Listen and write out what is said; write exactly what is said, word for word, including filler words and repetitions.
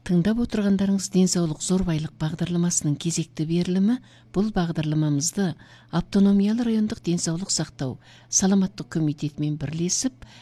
Тыңдап отырғандарыңыз денсаулық зор байлық бағдарламасының кезекті берілімі. Бұл бағдарламамызды автономиялы райондық денсаулық сақтау саламаттық комитетімен бірлесіп